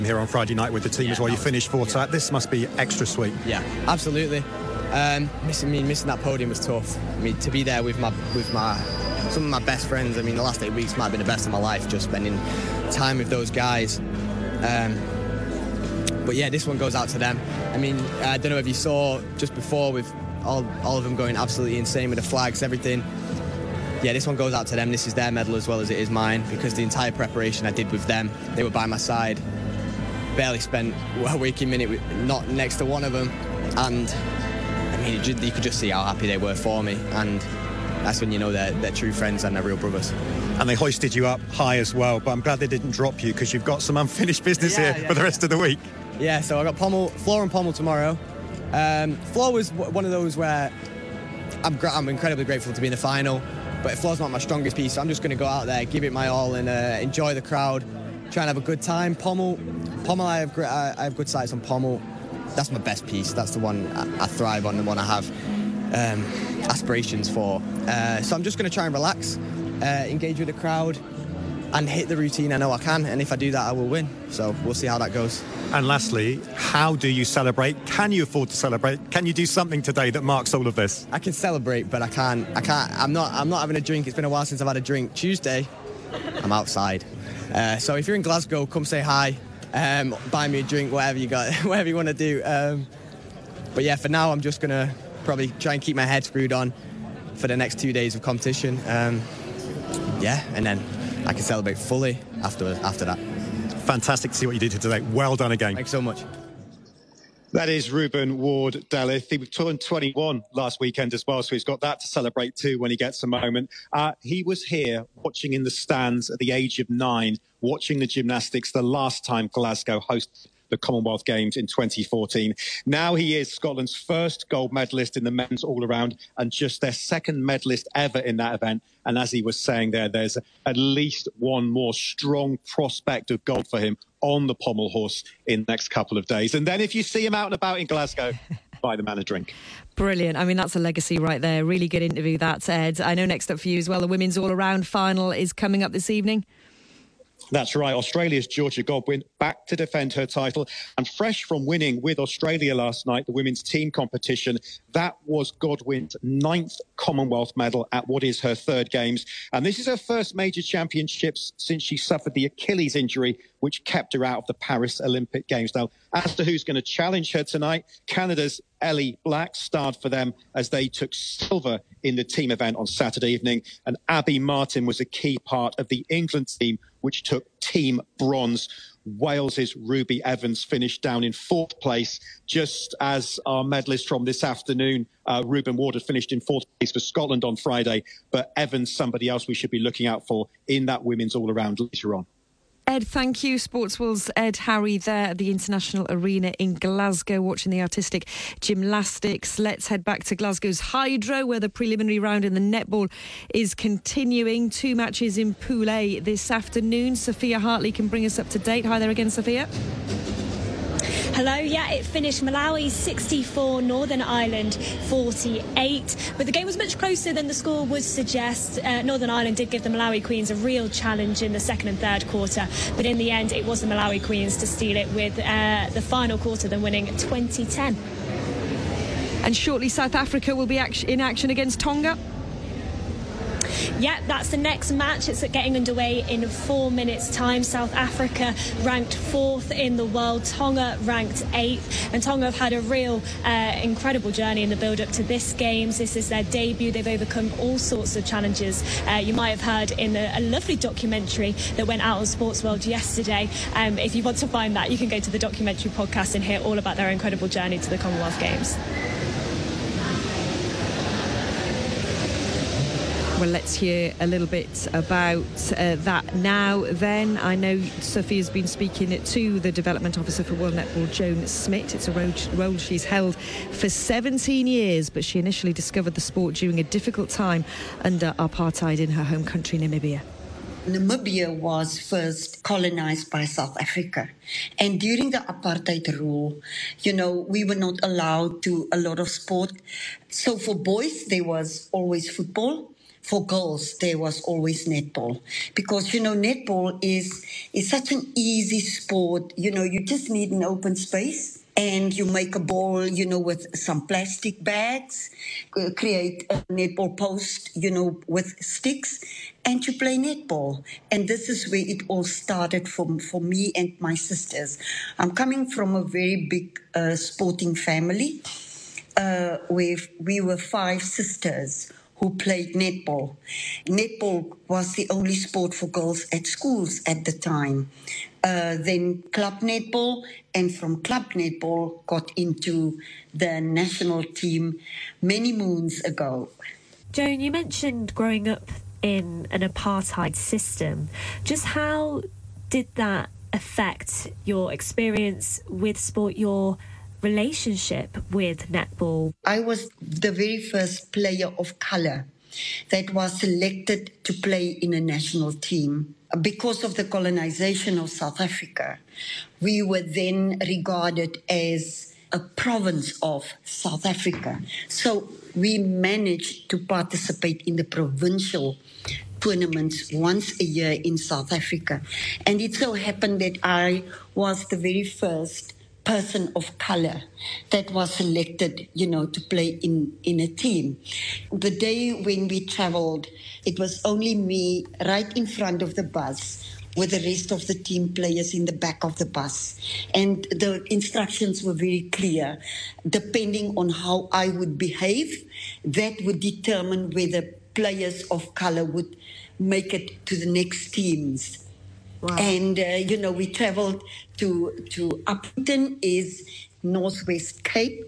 here on Friday night with the team as well. You finished fourth, so this must be extra sweet. Yeah, absolutely. Missing that podium was tough. To be there with some of my best friends. The last 8 weeks might have been the best of my life, just spending time with those guys. But yeah, this one goes out to them. I don't know if you saw just before with all of them going absolutely insane with the flags, everything. Yeah, this one goes out to them. This is their medal as well as it is mine, because the entire preparation I did with them, they were by my side. Barely spent a waking minute not next to one of them, and you could just see how happy they were for me, and that's when you know they're true friends and they're real brothers. And they hoisted you up high as well, but I'm glad they didn't drop you, because you've got some unfinished business here for the rest of the week. Yeah, so I got Floor and Pommel tomorrow. Floor was one of those where I'm incredibly grateful to be in the final, but Floor's not my strongest piece, so I'm just going to go out there, give it my all, and enjoy the crowd, try and have a good time. Pommel, I have good sights on Pommel. That's my best piece. That's the one I thrive on, the one I have aspirations for. So I'm just going to try and relax, engage with the crowd, and hit the routine I know I can. And if I do that, I will win. So we'll see how that goes. And lastly, how do you celebrate? Can you afford to celebrate? Can you do something today that marks all of this? I can celebrate, but I can't. I'm not having a drink. It's been a while since I've had a drink. Tuesday, I'm outside. So if you're in Glasgow, come say hi. Buy me a drink, whatever you got, whatever you want to do. But yeah, for now, I'm just going to probably try and keep my head screwed on for the next 2 days of competition. And then I can celebrate fully after that. Fantastic to see what you did today. Well done again. Thanks so much. That is Ruben Ward-Delith. He turned 21 last weekend as well, so he's got that to celebrate too when he gets a moment. He was here watching in the stands at the age of 9, watching the gymnastics the last time Glasgow hosted the Commonwealth Games in 2014. Now he is Scotland's first gold medalist in the men's all-around and just their second medalist ever in that event. And as he was saying there's at least one more strong prospect of gold for him on the pommel horse in the next couple of days. And then if you see him out and about in Glasgow, buy the man a drink. Brilliant. That's a legacy right there. Really good interview, that, Ed. I know next up for you as well, the women's all-around final is coming up this evening. That's right. Australia's Georgia Godwin back to defend her title, and fresh from winning with Australia last night, the women's team competition. That was Godwin's 9th Commonwealth medal at what is her 3rd Games. And this is her first major championships since she suffered the Achilles injury, which kept her out of the Paris Olympic Games. Now, as to who's going to challenge her tonight, Canada's Ellie Black starred for them as they took silver in the team event on Saturday evening. And Abby Martin was a key part of the England team, which took team bronze. Wales's Ruby Evans finished down in 4th place, just as our medalist from this afternoon, Ruben Ward, had finished in 4th place for Scotland on Friday. But Evans, somebody else we should be looking out for in that women's all-around later on. Ed, thank you. Sportsworld's Ed Harry there at the International Arena in Glasgow, watching the artistic gymnastics. Let's head back to Glasgow's Hydro, where the preliminary round in the netball is continuing. 2 matches in Pool A this afternoon. Sophia Hartley can bring us up to date. Hi there again, Sophia. Hello, it finished Malawi 64, Northern Ireland 48. But the game was much closer than the score would suggest. Northern Ireland did give the Malawi Queens a real challenge in the second and third quarter. But in the end, it was the Malawi Queens to steal it with the final quarter, then winning 20-10. And shortly, South Africa will be in action against Tonga. Yeah, that's the next match. It's getting underway in 4 minutes' time. South Africa ranked 4th in the world. Tonga ranked 8th. And Tonga have had a real incredible journey in the build-up to this Games. This is their debut. They've overcome all sorts of challenges. You might have heard in a lovely documentary that went out on Sportsworld yesterday. If you want to find that, you can go to the documentary podcast and hear all about their incredible journey to the Commonwealth Games. Well, let's hear a little bit about that now then. I know Sophia's been speaking to the Development Officer for World Netball, Joan Smith. It's a role she's held for 17 years, but she initially discovered the sport during a difficult time under apartheid in her home country, Namibia. Namibia was first colonized by South Africa. And during the apartheid rule, we were not allowed to a lot of sport. So for boys, there was always football. for girls, there was always netball. Because, netball is such an easy sport. You just need an open space. And you make a ball, with some plastic bags, create a netball post, with sticks, and you play netball. And this is where it all started for me and my sisters. I'm coming from a very big sporting family where we were 5 sisters who played netball. Netball was the only sport for girls at schools at the time. Then club netball, and from club netball got into the national team many moons ago. Joan, you mentioned growing up in an apartheid system. Just how did that affect your experience with sport, your relationship with netball? I was the very first player of colour that was selected to play in a national team. Because of the colonization of South Africa, we were then regarded as a province of South Africa. So we managed to participate in the provincial tournaments once a year in South Africa. And it so happened that I was the very first person of color that was selected, to play in a team. The day when we traveled, it was only me right in front of the bus with the rest of the team players in the back of the bus. And the instructions were very clear. Depending on how I would behave, that would determine whether players of color would make it to the next teams. Wow. And, we traveled to Upington, is Northwest Cape,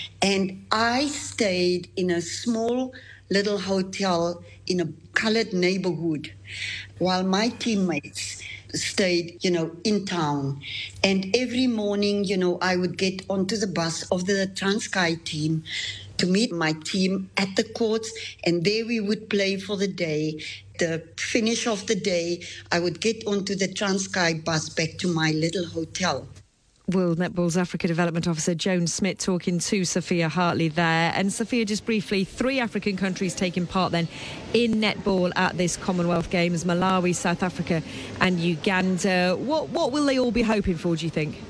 and I stayed in a small little hotel in a coloured neighbourhood while my teammates stayed, in town. And every morning, I would get onto the bus of the Transkei team to meet my team at the courts, and there we would play for the day. The finish of the day, I would get onto the Transkei bus back to my little hotel. World Netball's Africa Development Officer Joan Smith talking to Sophia Hartley there. And Sophia, just briefly, 3 African countries taking part then in netball at this Commonwealth Games: Malawi, South Africa and Uganda. What will they all be hoping for, do you think?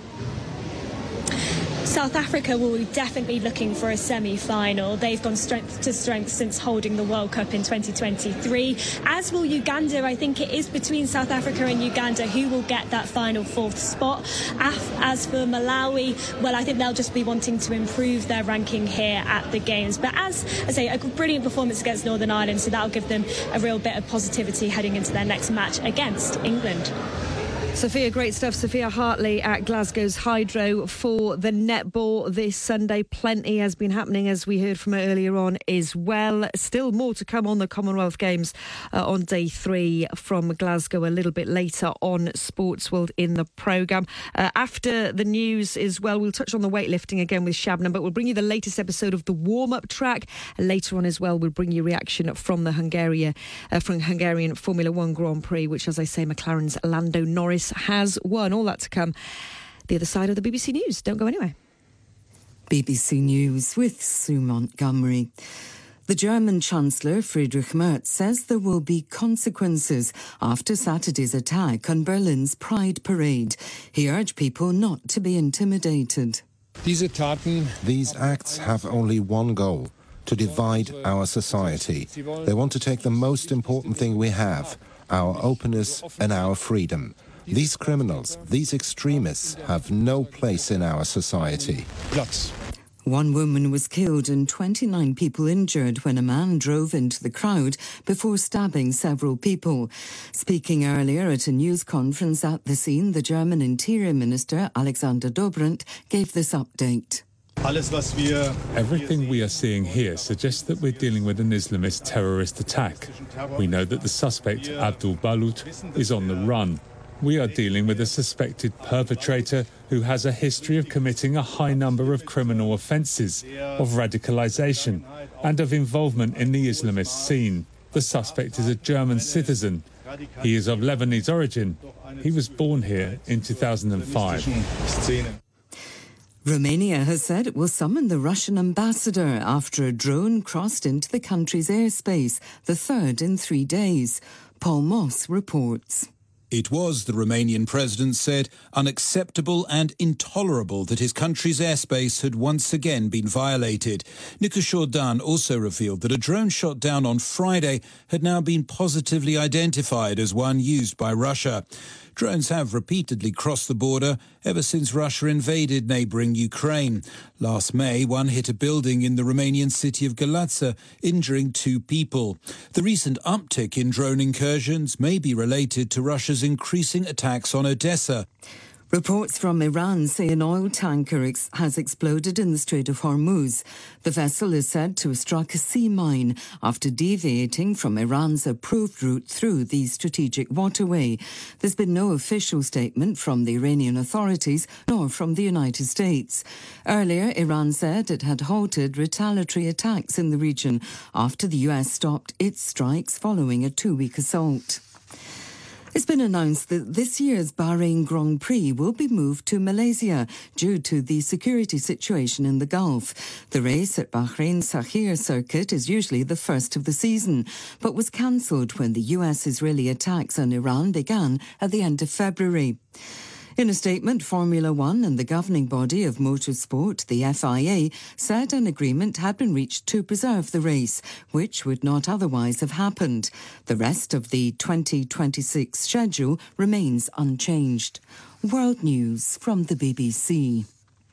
South Africa will be definitely looking for a semi-final. They've gone strength to strength since holding the World Cup in 2023. As will Uganda. I think it is between South Africa and Uganda who will get that final 4th spot. As for Malawi, well, I think they'll just be wanting to improve their ranking here at the Games. But as I say, a brilliant performance against Northern Ireland, so that'll give them a real bit of positivity heading into their next match against England. Sophia, great stuff. Sophia Hartley at Glasgow's Hydro for the netball this Sunday. Plenty has been happening, as we heard from her earlier on as well. Still more to come on the Commonwealth Games on day 3 from Glasgow a little bit later on Sportsworld in the programme. After the news as well, we'll touch on the weightlifting again with Shabnam, but we'll bring you the latest episode of the warm-up track. Later on as well, we'll bring you reaction from the Hungarian Formula 1 Grand Prix, which, as I say, McLaren's Lando Norris has won. All that to come the other side of the BBC News. Don't go anywhere. BBC News with Sue Montgomery. The German Chancellor Friedrich Merz says there will be consequences after Saturday's attack on Berlin's Pride Parade. He urged people not to be intimidated. These acts have only one goal: to divide our society. They want to take the most important thing we have, our openness and our freedom. These criminals, these extremists, have no place in our society. 1 woman was killed and 29 people injured when a man drove into the crowd before stabbing several people. Speaking earlier at a news conference at the scene, the German Interior Minister, Alexander Dobrindt, gave this update. Everything we are seeing here suggests that we're dealing with an Islamist terrorist attack. We know that the suspect, Abdul Balut, is on the run. We are dealing with a suspected perpetrator who has a history of committing a high number of criminal offences, of radicalisation and of involvement in the Islamist scene. The suspect is a German citizen. He is of Lebanese origin. He was born here in 2005. Romania has said it will summon the Russian ambassador after a drone crossed into the country's airspace, the third in 3 days. Paul Moss reports. It was, the Romanian president said, unacceptable and intolerable that his country's airspace had once again been violated. Nicu Șordan also revealed that a drone shot down on Friday had now been positively identified as one used by Russia. Drones have repeatedly crossed the border ever since Russia invaded neighbouring Ukraine. Last May, one hit a building in the Romanian city of Galați, injuring 2 people. The recent uptick in drone incursions may be related to Russia's increasing attacks on Odessa. Reports from Iran say an oil tanker has exploded in the Strait of Hormuz. The vessel is said to have struck a sea mine after deviating from Iran's approved route through the strategic waterway. There's been no official statement from the Iranian authorities nor from the United States. Earlier, Iran said it had halted retaliatory attacks in the region after the US stopped its strikes following a 2-week assault. It's been announced that this year's Bahrain Grand Prix will be moved to Malaysia due to the security situation in the Gulf. The race at Bahrain Sakhir circuit is usually the first of the season, but was cancelled when the US-Israeli attacks on Iran began at the end of February. In a statement, Formula One and the governing body of motorsport, the FIA, said an agreement had been reached to preserve the race, which would not otherwise have happened. The rest of the 2026 schedule remains unchanged. World News from the BBC.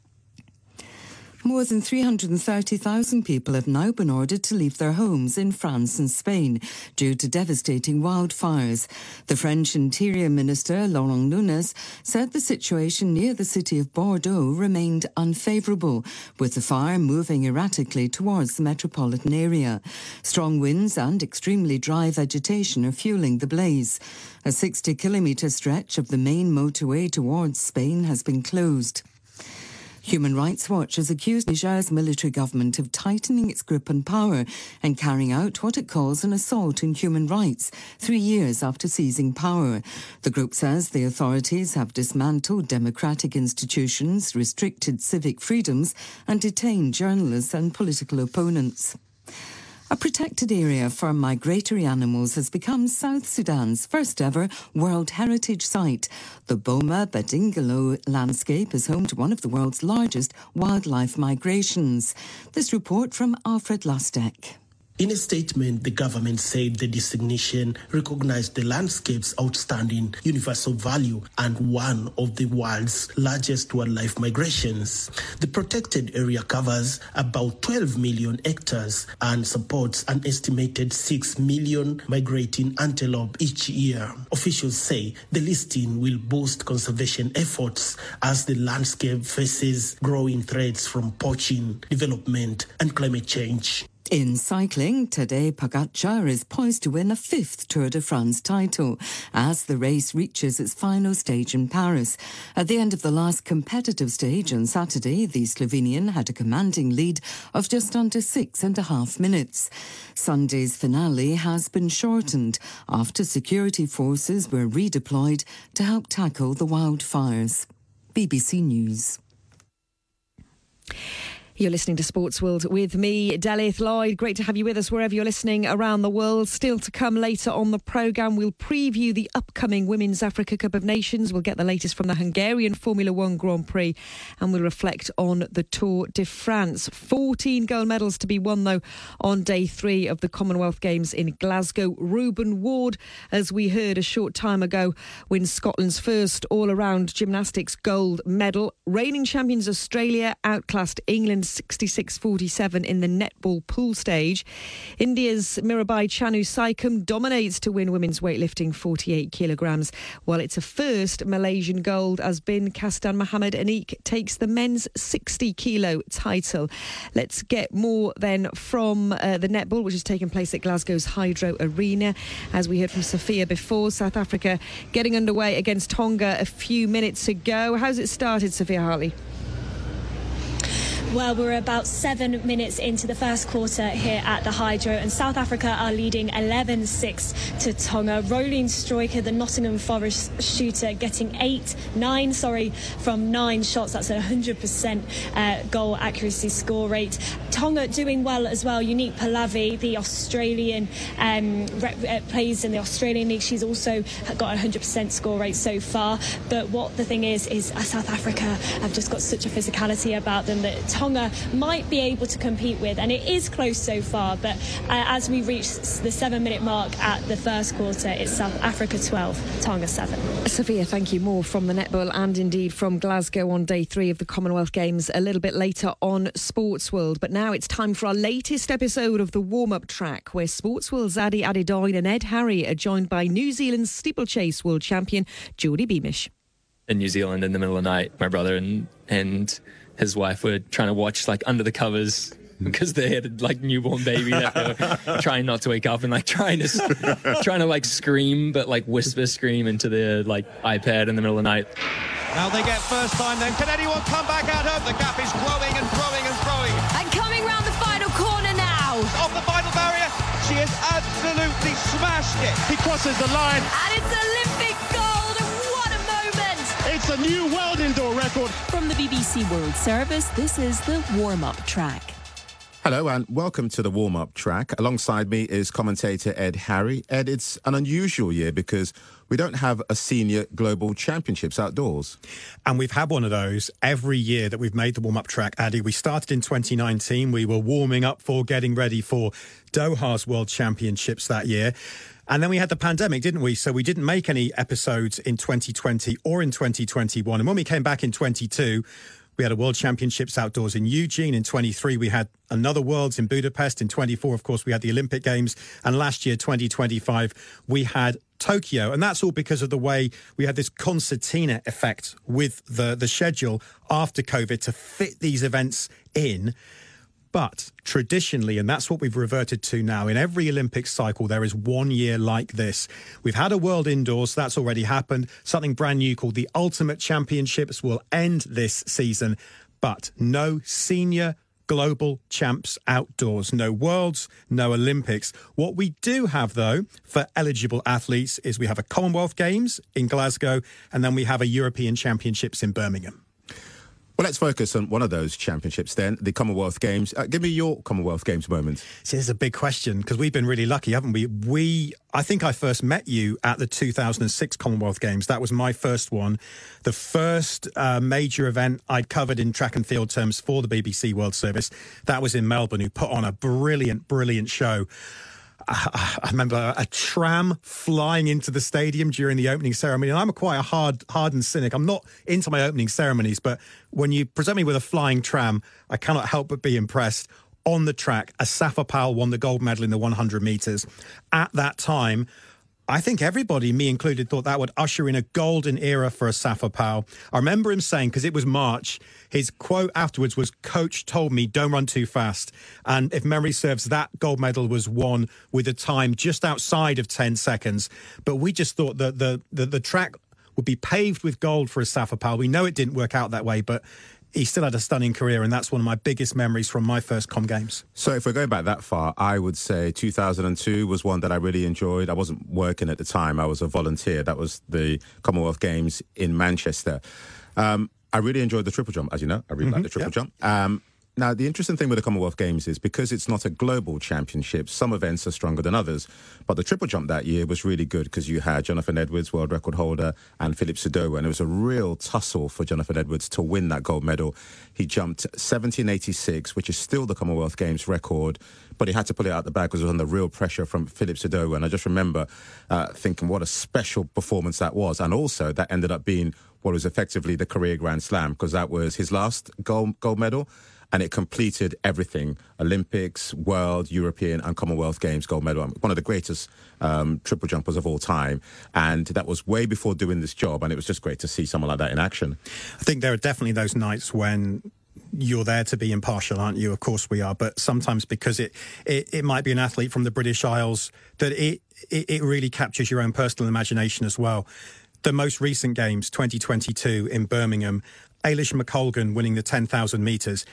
More than 330,000 people have now been ordered to leave their homes in France and Spain due to devastating wildfires. The French Interior Minister, Laurent Nunez, said the situation near the city of Bordeaux remained unfavourable, with the fire moving erratically towards the metropolitan area. Strong winds and extremely dry vegetation are fuelling the blaze. A 60-kilometre stretch of the main motorway towards Spain has been closed. Human Rights Watch has accused Niger's military government of tightening its grip on power and carrying out what it calls an assault on human rights 3 years after seizing power. The group says the authorities have dismantled democratic institutions, restricted civic freedoms and detained journalists and political opponents. A protected area for migratory animals has become South Sudan's first ever World Heritage Site. The Boma Badingalo landscape is home to one of the world's largest wildlife migrations. This report from Alfred Lastek. In a statement, the government said the designation recognized the landscape's outstanding universal value and one of the world's largest wildlife migrations. The protected area covers about 12 million hectares and supports an estimated 6 million migrating antelope each year. Officials say the listing will boost conservation efforts as the landscape faces growing threats from poaching, development, and climate change. In cycling, Tadej Pogačar is poised to win a 5th Tour de France title as the race reaches its final stage in Paris. At the end of the last competitive stage on Saturday, the Slovenian had a commanding lead of just under 6.5 minutes. Sunday's finale has been shortened after security forces were redeployed to help tackle the wildfires. BBC News. You're listening to Sports World with me, Delith Lloyd. Great to have you with us wherever you're listening around the world. Still to come later on the programme, we'll preview the upcoming Women's Africa Cup of Nations. We'll get the latest from the Hungarian Formula One Grand Prix and we'll reflect on the Tour de France. 14 gold medals to be won, though, on day 3 of the Commonwealth Games in Glasgow. Ruben Ward, as we heard a short time ago, wins Scotland's first all-around gymnastics gold medal. Reigning champions Australia outclassed England 66-47 in the netball pool stage. India's Mirabai Chanu Saikum dominates to win women's weightlifting 48 kilograms, while it's a first Malaysian gold as Bin Kastan Mohammed Anik takes the men's 60 kilo title. Let's get more then from the netball, which has taken place at Glasgow's Hydro Arena. As we heard from Sophia before, South Africa getting underway against Tonga a few minutes ago. How's it started, Sophia Hartley? Well, we're about 7 minutes into the first quarter here at the Hydro, and South Africa are leading 11-6 to Tonga. Roland Striker, the Nottingham Forest shooter, getting 9 from 9 shots. That's a 100% goal accuracy score rate. Tonga doing well as well. Unique Palavi, the Australian, plays in the Australian League. She's also got a 100% score rate so far. But what the thing is South Africa have just got such a physicality about them that Tonga might be able to compete with, and it is close so far. But as we reach the 7-minute mark at the first quarter, it's South Africa 12, Tonga 7. Sophia, thank you. More from the netball and indeed from Glasgow on day 3 of the Commonwealth Games a little bit later on Sports World. But now it's time for our latest episode of the warm-up track, where Sports World's Zadie Adedoyin and Ed Harry are joined by New Zealand's steeplechase world champion Jodie Beamish. In New Zealand, in the middle of the night, my brother and his wife were trying to watch like under the covers because they had like newborn baby that they were trying not to wake up and like trying to like scream, but like whisper scream into the like iPad in the middle of the night. Now they get first time then. Can anyone come back out of? The gap is growing and growing and growing. And coming round the final corner now. Off the final barrier. She has absolutely smashed it. He crosses the line. And it's Olympic gold. What a moment. It's a new world indoor record. From the BBC World Service, this is the warm-up track. Hello and welcome to the warm-up track. Alongside me is commentator Ed Harry. Ed, it's an unusual year because we don't have a senior global championships outdoors. And we've had one of those every year that we've made the warm-up track, Addy. We started in 2019. We were warming up for getting ready for Doha's World Championships that year. And then we had the pandemic, didn't we? So we didn't make any episodes in 2020 or in 2021. And when we came back in 22, we had a World Championships outdoors in Eugene. In 23, we had another Worlds in Budapest. In 24, of course, we had the Olympic Games. And last year, 2025, we had Tokyo. And that's all because of the way we had this concertina effect with the schedule after COVID to fit these events in. But traditionally, and that's what we've reverted to now, in every Olympic cycle, there is 1 year like this. We've had a World Indoors, that's already happened. Something brand new called the Ultimate Championships will end this season, but no senior global champs outdoors. No Worlds, no Olympics. What we do have, though, for eligible athletes is we have a Commonwealth Games in Glasgow, and then we have a European Championships in Birmingham. Well, let's focus on one of those championships then, the Commonwealth Games. Give me your Commonwealth Games moment. See, this is a big question because we've been really lucky, haven't we? I think I first met you at the 2006 Commonwealth Games. That was my first one. The first major event I'd covered in track and field terms for the BBC World Service. That was in Melbourne, who put on a brilliant, brilliant show. I remember a tram flying into the stadium during the opening ceremony. And I'm quite a hardened cynic. I'm not into my opening ceremonies, but when you present me with a flying tram, I cannot help but be impressed. On the track, Asafa Powell won the gold medal in the 100 metres. At that time, I think everybody, me included, thought that would usher in a golden era for Asafa Powell. I remember him saying, because it was March, his quote afterwards was, "Coach told me don't run too fast." And if memory serves, that gold medal was won with a time just outside of 10 seconds. But we just thought that the track would be paved with gold for Asafa Powell. We know it didn't work out that way, but he still had a stunning career, and that's one of my biggest memories from my first Com Games. So if we're going back that far, I would say 2002 was one that I really enjoyed. I wasn't working at the time. I was a volunteer. That was the Commonwealth Games in Manchester. I really enjoyed the triple jump, as you know. I really like the triple jump. Now, the interesting thing with the Commonwealth Games is because it's not a global championship, some events are stronger than others. But the triple jump that year was really good because you had Jonathan Edwards, world record holder, and Philip Sodoma. And it was a real tussle for Jonathan Edwards to win that gold medal. He jumped 1786, which is still the Commonwealth Games record. But he had to pull it out the bag because it was under real pressure from Philip Sodoma. And I just remember thinking what a special performance that was. And also that ended up being what was effectively the career Grand Slam because that was his last gold medal. And it completed everything, Olympics, World, European and Commonwealth Games gold medal. One of the greatest triple jumpers of all time. And that was way before doing this job. And it was just great to see someone like that in action. I think there are definitely those nights when you're there to be impartial, aren't you? Of course we are. But sometimes because it might be an athlete from the British Isles, that it really captures your own personal imagination as well. The most recent games, 2022 in Birmingham, Ailish McColgan winning the 10,000 metres.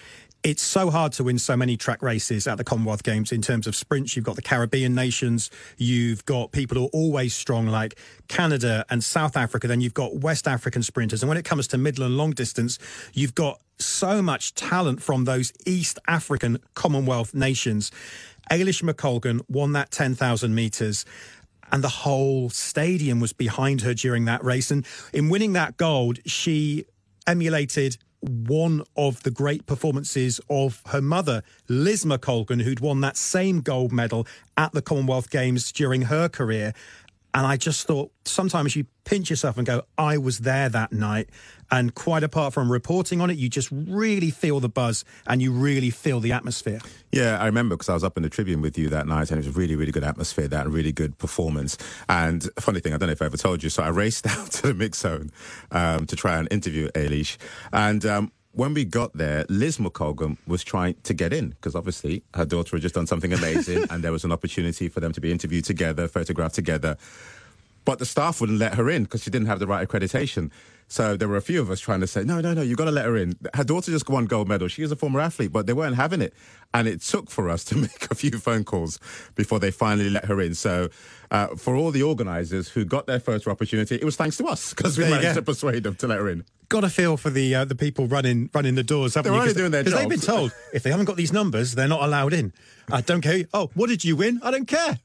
It's so hard to win so many track races at the Commonwealth Games in terms of sprints. You've got the Caribbean nations. You've got people who are always strong like Canada and South Africa. Then you've got West African sprinters. And when it comes to middle and long distance, you've got so much talent from those East African Commonwealth nations. Eilish McColgan won that 10,000 metres. And the whole stadium was behind her during that race. And in winning that gold, she emulated one of the great performances of her mother, Liz McColgan, who'd won that same gold medal at the Commonwealth Games during her career. And I just thought, sometimes you pinch yourself and go, I was there that night. And quite apart from reporting on it, you just really feel the buzz and you really feel the atmosphere. Yeah, I remember because I was up in the Tribune with you that night and it was a really, really good atmosphere, that really good performance. And funny thing, I don't know if I ever told you, so I raced out to the mix zone to try and interview Eilish. And when we got there, Liz McColgan was trying to get in because obviously her daughter had just done something amazing and there was an opportunity for them to be interviewed together, photographed together. But the staff wouldn't let her in because she didn't have the right accreditation. So there were a few of us trying to say, no, you've got to let her in. Her daughter just won gold medal. She is a former athlete, but they weren't having it. And it took for us to make a few phone calls before they finally let her in. So for all the organisers who got their photo opportunity, it was thanks to us because we managed to persuade them to let her in. Got a feel for the people running the doors, haven't you? They're only doing their jobs. Because they've been told, if they haven't got these numbers, they're not allowed in. I don't care. Oh, what did you win? I don't care.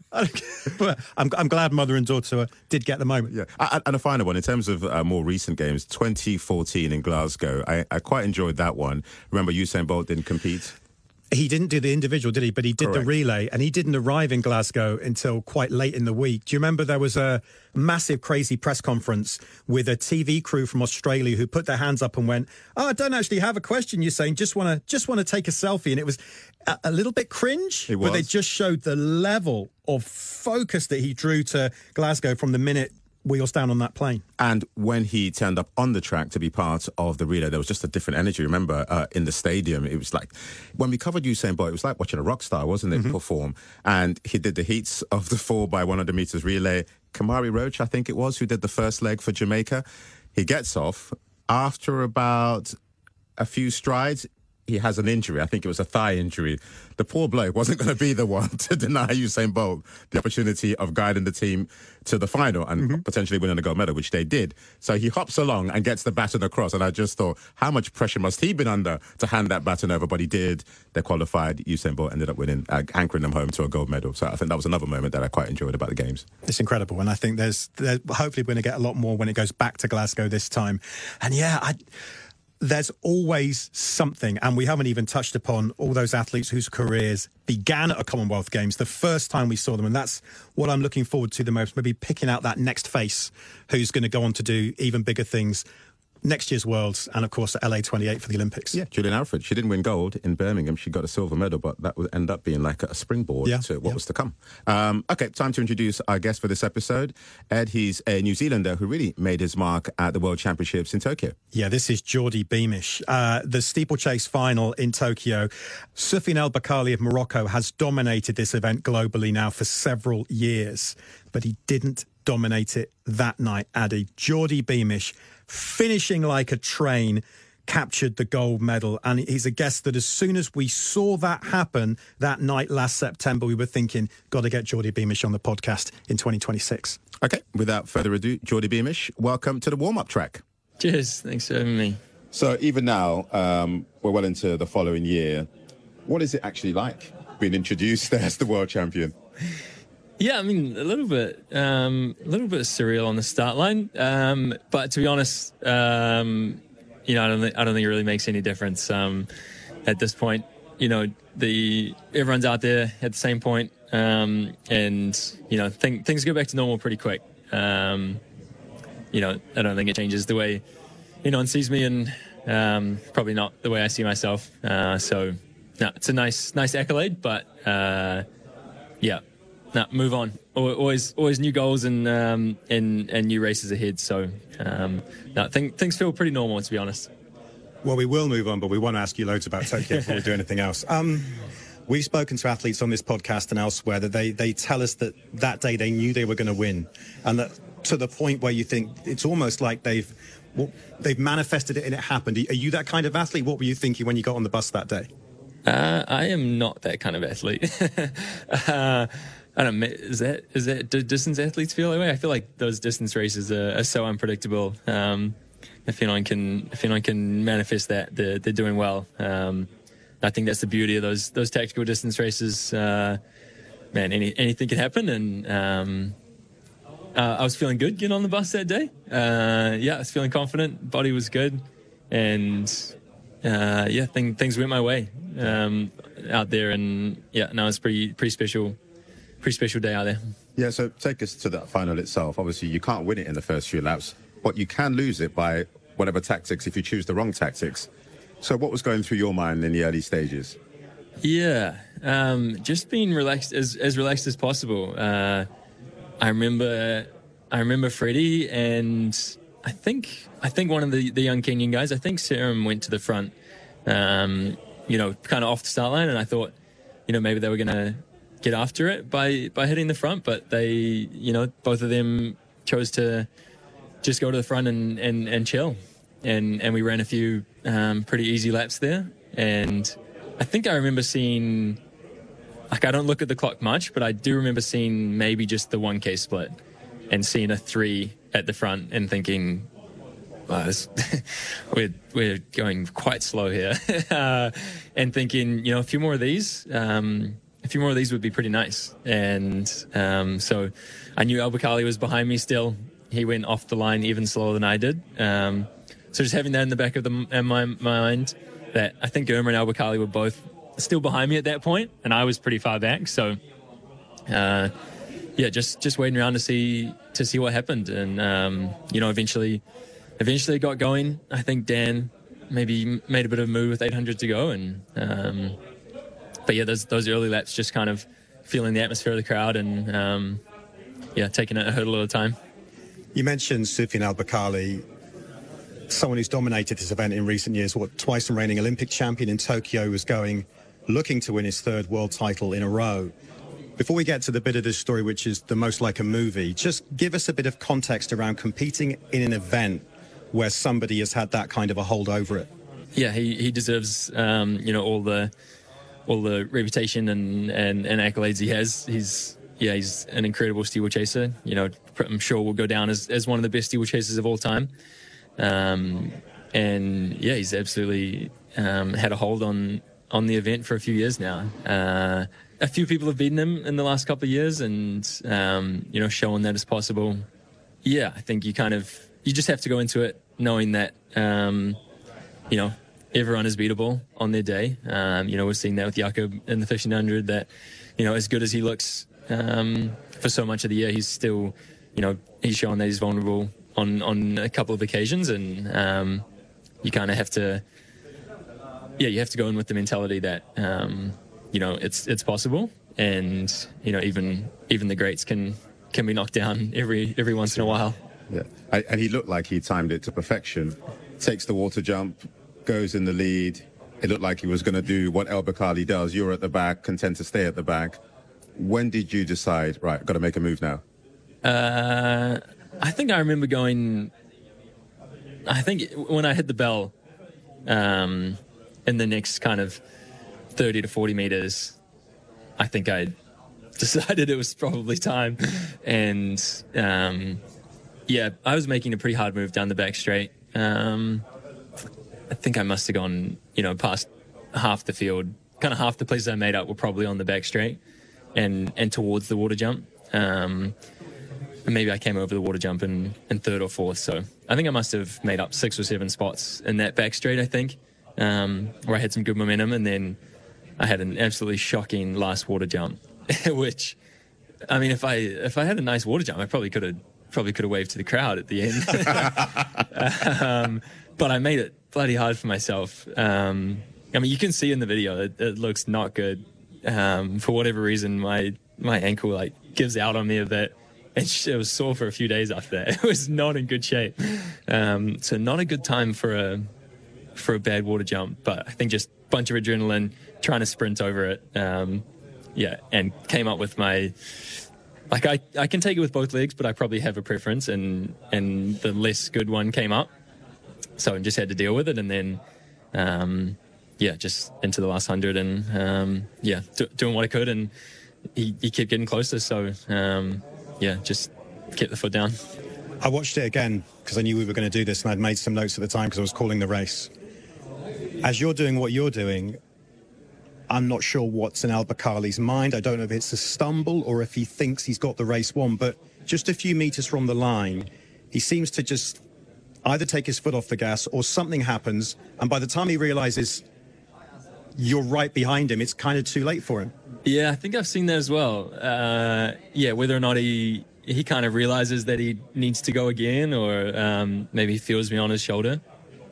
But I'm glad mother and daughter did get the moment. Yeah, and a final one, in terms of more recent games, 2014 in Glasgow, I quite enjoyed that one. Remember, Usain Bolt didn't compete? He didn't do the individual, did he? But he did the relay, and he didn't arrive in Glasgow until quite late in the week. Do you remember there was a massive, crazy press conference with a TV crew from Australia who put their hands up and went, "Oh, I don't actually have a question, Usain. Just want to take a selfie." And it was a little bit cringe, but they just showed the level of focus that he drew to Glasgow from the minute wheels down on that plane. And when he turned up on the track to be part of the relay, there was just a different energy. Remember, in the stadium, it was like, when we covered Usain Bolt, it was like watching a rock star, wasn't it, perform? And he did the heats of the 4x100 metres relay. Kamari Roach, I think it was, who did the first leg for Jamaica. He gets off. After about a few strides, he has an injury. I think it was a thigh injury. The poor bloke wasn't going to be the one to deny Usain Bolt the opportunity of guiding the team to the final and potentially winning a gold medal, which they did. So he hops along and gets the baton across. And I just thought, how much pressure must he have been under to hand that baton over? But he did. They qualified. Usain Bolt ended up winning, anchoring them home to a gold medal. So I think that was another moment that I quite enjoyed about the Games. It's incredible. And I think there's hopefully we're going to get a lot more when it goes back to Glasgow this time. And there's always something, and we haven't even touched upon all those athletes whose careers began at a Commonwealth Games the first time we saw them, and that's what I'm looking forward to the most, maybe picking out that next face who's going to go on to do even bigger things next year's Worlds and, of course, LA 28 for the Olympics. Yeah, Julian Alfred. She didn't win gold in Birmingham. She got a silver medal, but that would end up being like a springboard to what was to come. Okay, time to introduce our guest for this episode. Ed, he's a New Zealander who really made his mark at the World Championships in Tokyo. Yeah, this is Jordi Beamish. The steeplechase final in Tokyo. Soufiane El Bakkali of Morocco has dominated this event globally now for several years, but he didn't dominate it that night, Addy. Jordi Beamish, finishing like a train, captured the gold medal. And he's a guest that as soon as we saw that happen that night last September, we were thinking, got to get Jordi Beamish on the podcast in 2026. Okay, without further ado, Jordi Beamish, welcome to the warm-up track. Cheers, thanks for having me. So even now, we're well into the following year. What is it actually like being introduced as the world champion? Yeah, I mean, a little bit surreal on the start line. But to be honest, I don't think it really makes any difference at this point. Everyone's out there at the same point, and things go back to normal pretty quick. I don't think it changes the way anyone sees me, and probably not the way I see myself. So, no, it's a nice accolade, but yeah. No, move on. Always new goals and new races ahead. So, things feel pretty normal, to be honest. Well, we will move on, but we want to ask you loads about Tokyo before we do anything else. We've spoken to athletes on this podcast and elsewhere that they tell us that day they knew they were going to win, and that to the point where you think it's almost like they've manifested it and it happened. Are you that kind of athlete? What were you thinking when you got on the bus that day? I am not that kind of athlete. I don't know. Is that do distance athletes feel that way? I feel like those distance races are so unpredictable. If anyone can manifest that, they're doing well. I think that's the beauty of those tactical distance races. Man, anything can happen, and I was feeling good getting on the bus that day. I was feeling confident. Body was good, and things went my way out there, and it's pretty special day out there. Yeah, so take us to that final itself. Obviously, you can't win it in the first few laps, but you can lose it by whatever tactics if you choose the wrong tactics. So what was going through your mind in the early stages? Yeah, just being relaxed, as relaxed as possible. I remember Freddie, and I think one of the young Kenyan guys, I think Serum went to the front, kind of off the start line, and I thought, maybe they were going to get after it by hitting the front, but they, both of them chose to just go to the front and chill, and we ran a few pretty easy laps there, and I think I remember seeing, I don't look at the clock much, but I do remember seeing maybe just the 1K split and seeing a 3 at the front and thinking, wow, we're going quite slow here, and thinking, a few more of these would be pretty nice. And so I knew Al-Bakkali was behind me still. He went off the line even slower than I did. So just having that in the back of my mind, that I think Irma and Al-Bakkali were both still behind me at that point, and I was pretty far back. So just waiting around to see what happened, and eventually it got going. I think Dan maybe made a bit of a move with 800 to go, and but yeah, those early laps, just kind of feeling the atmosphere of the crowd, and taking it a hurdle at a time. You mentioned Soufiane Al-Bakkali, someone who's dominated this event in recent years. Twice reigning Olympic champion in Tokyo, was looking to win his 3rd world title in a row. Before we get to the bit of this story, which is the most like a movie, just give us a bit of context around competing in an event where somebody has had that kind of a hold over it. Yeah, he deserves all the reputation and accolades he has. He's an incredible steeple-chaser. I'm sure will go down as one of the best steeple-chasers of all time. He's absolutely had a hold on the event for a few years now. A few people have beaten him in the last couple of years, and showing that it's possible. Yeah, I think you just have to go into it knowing that everyone is beatable on their day. We're seeing that with Jakob in the 1500. That as good as he looks for so much of the year, he's still he's shown that he's vulnerable on a couple of occasions, and you kind of have to go in with the mentality that it's possible, and even the greats can be knocked down every once in a while. Yeah, and he looked like he timed it to perfection. Takes the water jump, goes in the lead. It looked like he was going to do what Al-Bakkali does. You're at the back, content to stay at the back. When did you decide, right, got to make a move now? I think I remember going, I think when I hit the bell in the next kind of 30 to 40 meters, I think I decided it was probably time. And I was making a pretty hard move down the back straight. I think I must have gone, past half the field. Kind of half the places I made up were probably on the back straight and towards the water jump. And maybe I came over the water jump in 3rd or 4th. So I think I must have made up 6 or 7 spots in that back straight, I think, where I had some good momentum. And then I had an absolutely shocking last water jump, which, I mean, if I had a nice water jump, I probably could have waved to the crowd at the end. But I made it bloody hard for myself. I mean, you can see in the video, it looks not good. For whatever reason, my ankle gives out on me a bit. It was sore for a few days after that. It was not in good shape. So not a good time for a bad water jump. But I think just a bunch of adrenaline, trying to sprint over it. And came up with my... I can take it with both legs, but I probably have a preference, and the less good one came up. So I just had to deal with it, and then, just into the last 100 and doing what I could, and he kept getting closer. So just kept the foot down. I watched it again because I knew we were going to do this, and I'd made some notes at the time because I was calling the race. As you're doing what you're doing, I'm not sure what's in Al-Bakkali's mind. I don't know if it's a stumble or if he thinks he's got the race won, but just a few meters from the line, he seems to just either take his foot off the gas or something happens, and by the time he realizes you're right behind him, it's kind of too late for him. Yeah, I think I've seen that as well. Whether or not he kind of realizes that he needs to go again, or maybe he feels me on his shoulder.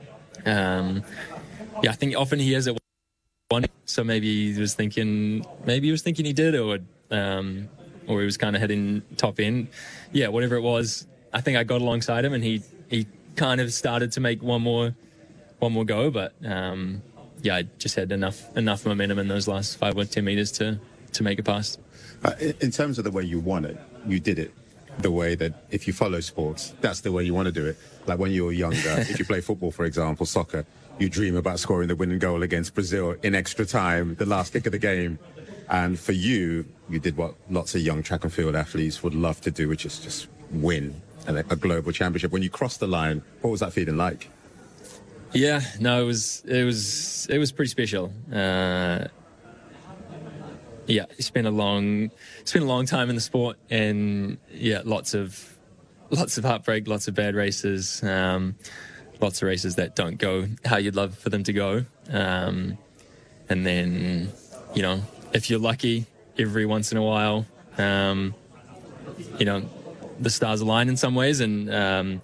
I think often he has it one, so maybe he was thinking he did, or he was kind of heading top end. Yeah, whatever it was, I think I got alongside him, and he kind of started to make one more go, but I just had enough momentum in those last 5 or 10 meters to make it past. In terms of the way you won it, you did it the way that if you follow sports, that's the way you want to do it. Like when you were younger, if you play football, for example, soccer, you dream about scoring the winning goal against Brazil in extra time, the last kick of the game. And for you, you did what lots of young track and field athletes would love to do, which is just win a global championship. When you crossed the line, what was that feeling like? Yeah, no, it was pretty special. It's been a long time in the sport, and lots of heartbreak, lots of bad races, lots of races that don't go how you'd love for them to go, and then if you're lucky, every once in a while, the stars align in some ways, and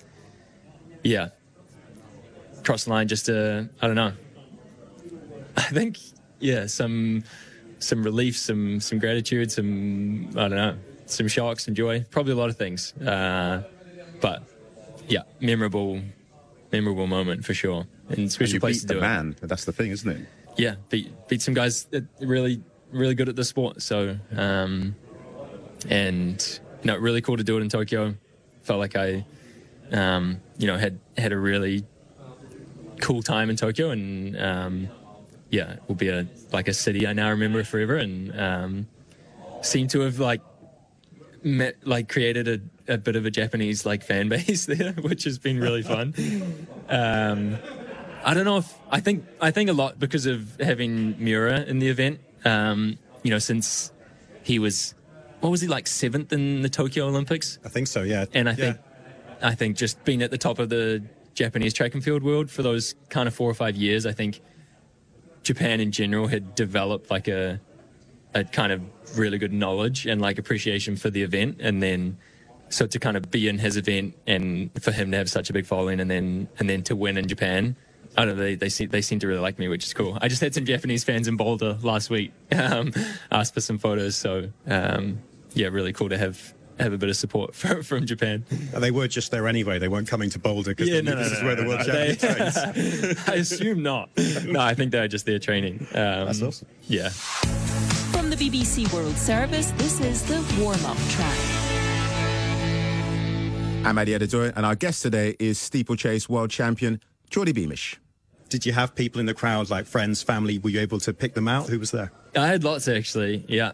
cross the line just to, I don't know, I think some relief, some gratitude, some, I don't know, some shock, some joy, probably a lot of things, but memorable moment for sure, and special place to do it. Man, that's the thing, isn't it? Yeah, beat some guys that really good at the sport. So, really cool to do it in Tokyo. Felt like I, had a really cool time in Tokyo, and it will be a city I now remember forever, and seem to have created a bit of a Japanese fan base there, which has been really fun. I don't know if I think a lot because of having Miura in the event. Since he was, what was he, 7th in the Tokyo Olympics? I think so, yeah. And I think just being at the top of the Japanese track and field world for those kind of 4 or 5 years, I think Japan in general had developed a kind of really good knowledge and appreciation for the event, and then so to kind of be in his event and for him to have such a big following, and then to win in Japan, I don't know, they seem to really like me, which is cool. I just had some Japanese fans in Boulder last week asked for some photos, so really cool to have a bit of support from Japan. They were just there anyway. They weren't coming to Boulder because this is where the world champion trains. I assume not. No, I think they're just there training. That's awesome. Yeah. From the BBC World Service, this is the warm-up track. I'm Adi Adedoye, and our guest today is steeplechase world champion Geordie Beamish. Did you have people in the crowd, friends, family? Were you able to pick them out? Who was there? I had lots, actually, yeah.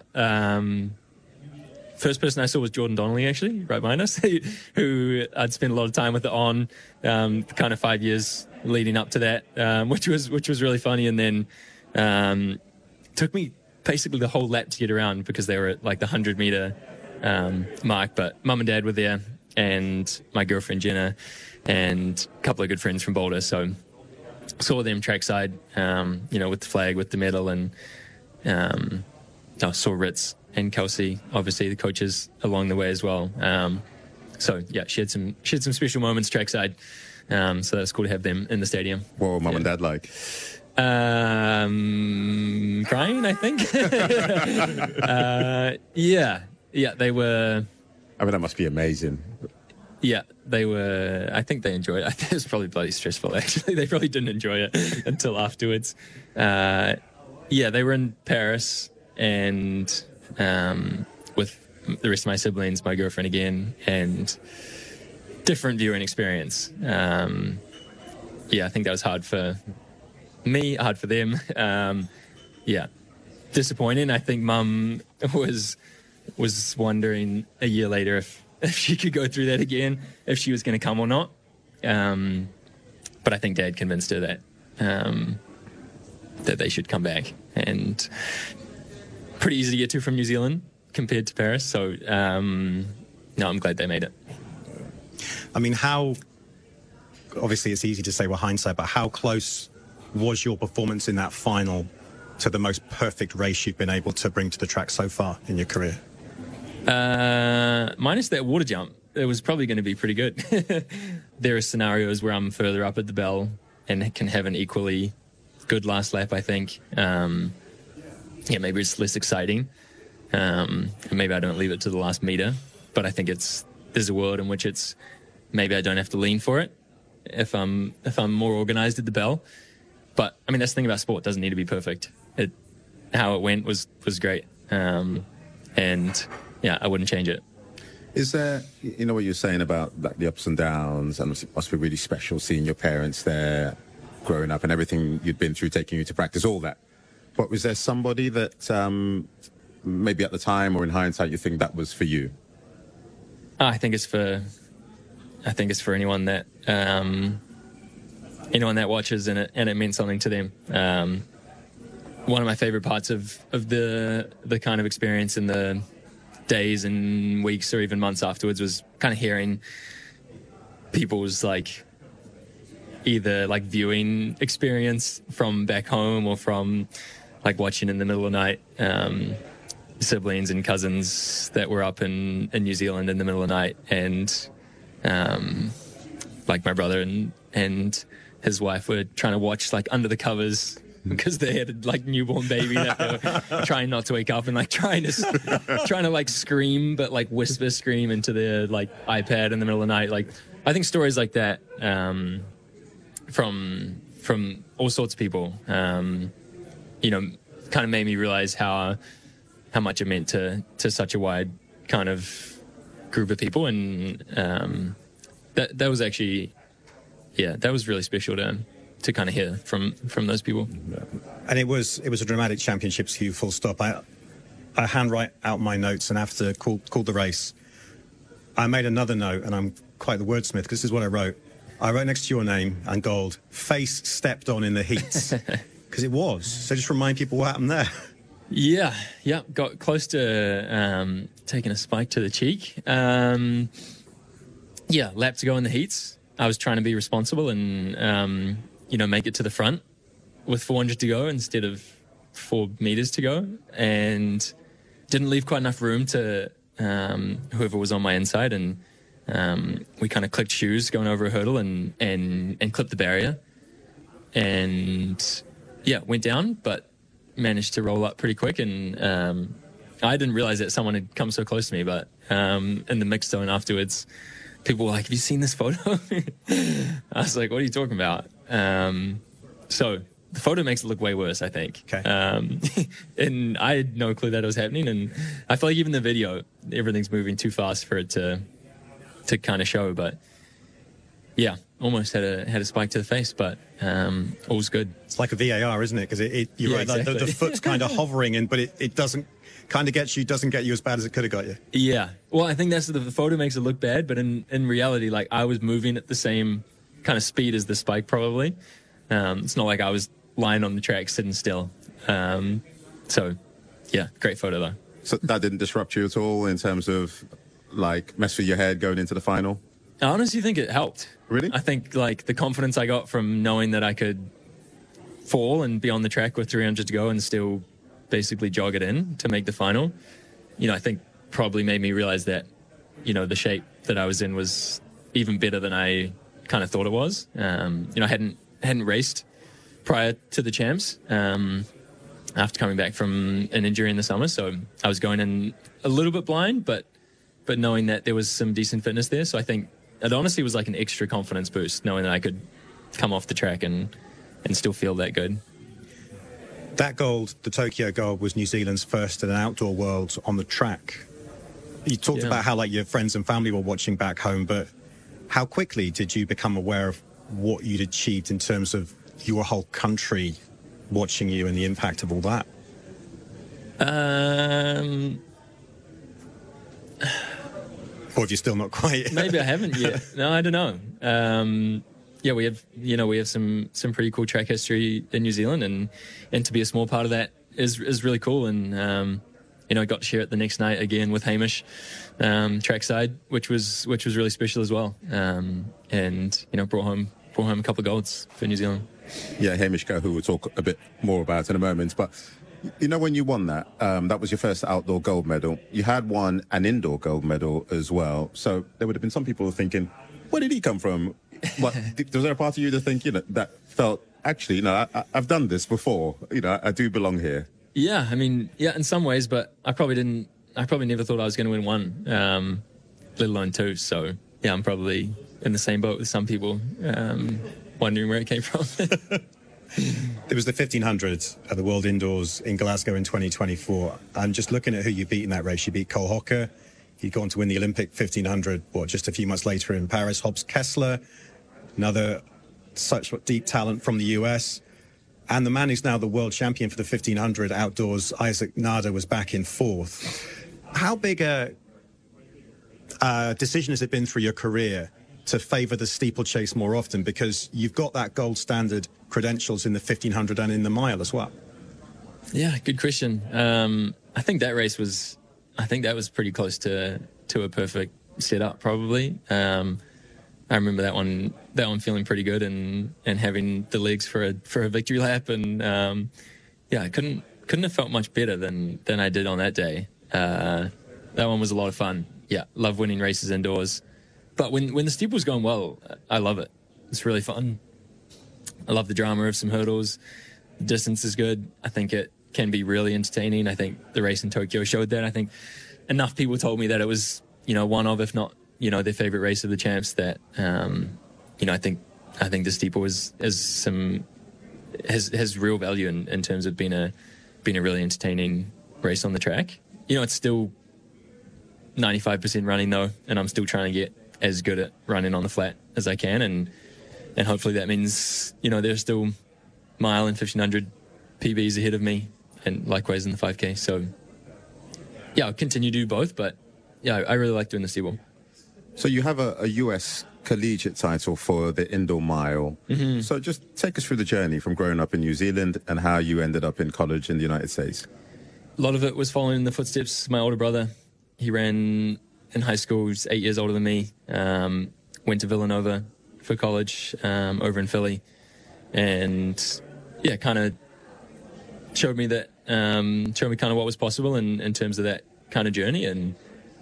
First person I saw was Jordan Donnelly, actually, right behind us, who I'd spent a lot of time with on kind of 5 years leading up to that, which was really funny. And then took me basically the whole lap to get around because they were at the 100-meter mark. But mum and dad were there, and my girlfriend Jenna, and a couple of good friends from Boulder. So saw them trackside, with the flag, with the medal, and saw Ritz and Kelsey, obviously the coaches along the way as well. She had some special moments trackside. So that's cool to have them in the stadium. What were mum and dad like? Crying, I think. They were. I mean, that must be amazing. Yeah, they were. I think they enjoyed it. I think it was probably bloody stressful, actually. They probably didn't enjoy it until afterwards. They were in Paris, and with the rest of my siblings, my girlfriend again, and different viewing experience. I think that was hard for me, hard for them. Yeah, disappointing. I think Mum was wondering a year later if she could go through that again, if she was going to come or not. But I think Dad convinced her that they should come back, and pretty easy to get to from New Zealand compared to Paris. So no, I'm glad they made it. I mean, obviously it's easy to say with hindsight, but how close was your performance in that final to the most perfect race you've been able to bring to the track so far in your career? Minus that water jump, it was probably going to be pretty good. There are scenarios where I'm further up at the bell and can have an equally good last lap, I think. Maybe it's less exciting. And maybe I don't leave it to the last meter. But I think there's a world in which maybe I don't have to lean for it if I'm more organised at the bell. But I mean, that's the thing about sport; it doesn't need to be perfect. How it went was great, and yeah, I wouldn't change it. Is there, you know, what you're saying about like the ups and downs, and it must be really special seeing your parents there, growing up, and everything you'd been through, taking you to practice, all that. But was there somebody that maybe at the time or in hindsight you think that was for you? I think it's for anyone that watches and it meant something to them. One of my favorite parts of the kind of experience in the days and weeks or even months afterwards was kind of hearing people's either viewing experience from back home or from watching in the middle of the night, siblings and cousins that were up in New Zealand in the middle of the night, and my brother and his wife were trying to watch under the covers because they had a newborn baby that they were trying not to wake up and trying to scream, but whisper scream into their iPad in the middle of the night. I think stories like that from all sorts of people, kind of made me realize how much it meant to such a wide kind of group of people, and that was actually, that was really special to kind of hear from those people. And it was a dramatic championships for you, full stop. I handwrite out my notes, and after called the race, I made another note, and I'm quite the wordsmith because this is what I wrote. I wrote next to your name and gold, face stepped on in the heats, because it was. So just remind people what happened there. Yeah, got close to taking a spike to the cheek. Lap to go in the heats. I was trying to be responsible and, make it to the front with 400 to go instead of 4 meters to go, and didn't leave quite enough room to whoever was on my inside, and we kind of clicked shoes going over a hurdle and clipped the barrier, and went down, but managed to roll up pretty quick, and I didn't realize that someone had come so close to me, but in the mixed zone afterwards, people were like, have you seen this photo? I was like, what are you talking about? So the photo makes it look way worse, I think. Okay. And I had no clue that it was happening, and I feel like even the video, everything's moving too fast for it to kind of show, but almost had a spike to the face, but all's good. It's like a VAR, isn't it? Because you're right, exactly. The foot's kind of hovering, but it doesn't kind of get you, doesn't get you as bad as it could have got you. Yeah. Well, I think that's the photo makes it look bad, but in reality, I was moving at the same kind of speed as the spike probably. It's not like I was lying on the track sitting still. So, great photo though. So that didn't disrupt you at all in terms of mess with your head going into the final? I honestly think it helped. Really? I think the confidence I got from knowing that I could fall and be on the track with 300 to go and still basically jog it in to make the final, I think probably made me realize that, the shape that I was in was even better than I kind of thought it was. I hadn't raced prior to the champs after coming back from an injury in the summer, so I was going in a little bit blind, but knowing that there was some decent fitness there. So I think it honestly was like an extra confidence boost, knowing that I could come off the track and still feel that good. That gold, the Tokyo gold, was New Zealand's first in an outdoor world on the track. You talked about how your friends and family were watching back home, but how quickly did you become aware of what you'd achieved in terms of your whole country watching you and the impact of all that? Or have you still not quite? Maybe I haven't yet. No, I don't know. Yeah, we have some pretty cool track history in New Zealand, and to be a small part of that is really cool. And I got to share it the next night again with Hamish, trackside, which was really special as well. And brought home a couple of golds for New Zealand. Yeah, Hamish Gow, who we'll talk a bit more about in a moment. But when you won that, that was your first outdoor gold medal. You had won an indoor gold medal as well. So there would have been some people thinking, where did he come from? But was there a part of you to think, that felt, actually, I've done this before. I do belong here. Yeah, I mean, yeah, in some ways, but I probably never thought I was going to win one, let alone two. So, yeah, I'm probably in the same boat with some people, wondering where it came from. It was the 1500 at the World Indoors in Glasgow in 2024. I'm just looking at who you beat in that race. You beat Cole Hocker. He'd gone to win the Olympic 1500, just a few months later in Paris. Hobbs Kessler, another such deep talent from the US. And the man who's now the world champion for the 1500 outdoors, Isaac Nada, was back in fourth. How big a decision has it been through your career to favour the steeplechase more often? Because you've got that gold standard credentials in the 1500 and in the mile as well. Yeah, good question. I think that race was pretty close to a perfect setup, probably. I remember that one feeling pretty good and having the legs for a victory lap, and I couldn't have felt much better than I did on that day. That one was a lot of fun. Yeah, love winning races indoors. But when the steeple's going well, I love it. It's really fun. I love the drama of some hurdles. The distance is good. I think it can be really entertaining. I think the race in Tokyo showed that. I think enough people told me that it was, one of, if not, their favorite race of the champs, that, I think the steeple has real value in terms of being a really entertaining race on the track. It's still 95% running though, and I'm still trying to get as good at running on the flat as I can, and hopefully that means, there's still mile and 1500 PBs ahead of me, and likewise in the 5K. So yeah, I'll continue to do both, but yeah, I really like doing the steeple. So you have a US collegiate title for the indoor mile. Mm-hmm. So just take us through the journey from growing up in New Zealand and how you ended up in college in the United States. A lot of it was following in the footsteps of my older brother. He ran in high school. He was 8 years older than me. Went to Villanova for college over in Philly. And yeah, kind of showed me kind of what was possible in terms of that kind of journey. And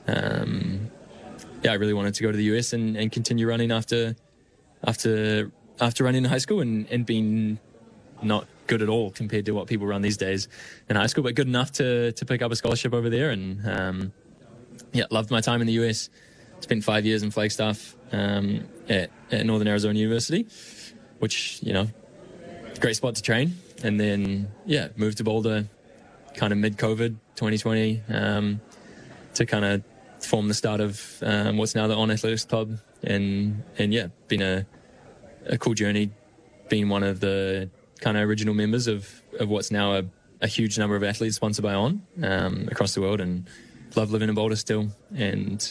I really wanted to go to the US and continue running after running in high school and being not good at all compared to what people run these days in high school, but good enough to pick up a scholarship over there. And loved my time in the US. Spent 5 years in Flagstaff at Northern Arizona University, which, great spot to train. And then, moved to Boulder kind of mid-COVID 2020 to kind of form the start of what's now the On Athletics Club. And been a cool journey, being one of the kind of original members of what's now a huge number of athletes sponsored by On across the world, and love living in Boulder still, and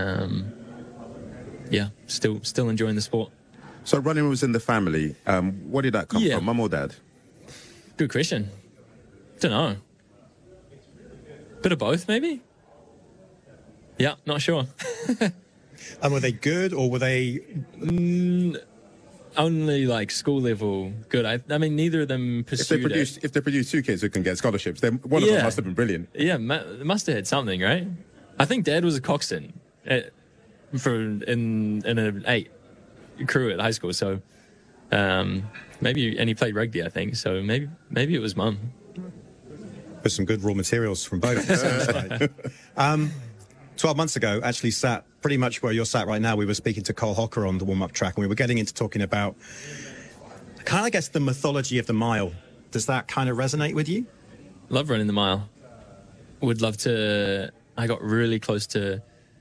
still enjoying the sport. So running was in the family. What did that come from, mum or dad? Good question. Don't know. Bit of both, maybe? Yeah, not sure. And were they good, or were they... Only like school level good. I mean, neither of them pursued If they produce two kids who can get scholarships, then one of them must have been brilliant. Yeah, they must have had something, right? I think Dad was a coxswain in an 8 crew at high school. So maybe, and he played rugby, I think. So maybe it was Mum. There's some good raw materials from both. 12 months ago, actually sat pretty much where you're sat right now. We were speaking to Cole Hocker on the warm-up track, and we were getting into talking about kind of, I guess, the mythology of the mile. Does that kind of resonate with you? Love running the mile. Would love to... I got really close to